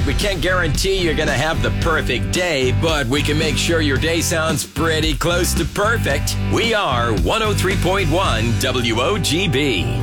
right, we can't guarantee you're going to have the perfect day, but we can make sure your day sounds pretty close to perfect. We are 103.1 WOGB.